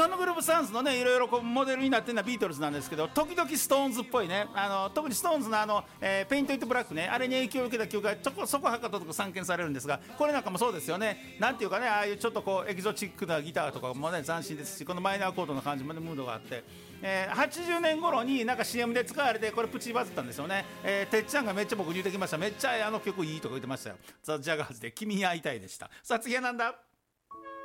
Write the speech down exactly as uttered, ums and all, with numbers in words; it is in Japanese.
本のグループスタンスのねいろいろこうモデルになってるのはビートルズなんですけど、時々ストーンズっぽいね、あの特にストーンズのあの、えー、ペイント・イット・ブラックね、あれに影響を受けた曲がちょこそこはかととく散見されるんですが、これなんかもそうですよね。なんていうかね、ああいうちょっとこうエキゾチックなギターとかもね斬新ですし、このマイナーコードの感じもねムードがあって、えー、はちじゅうねん頃になんか シーエム で使われてこれプチバズったんですよね。えー、てっちゃんがめっちゃ僕言うてきました。めっちゃあの曲いいとか言ってましたよ。ザ・ジャガーズで君に会いたいでした。さあ次はなんだ。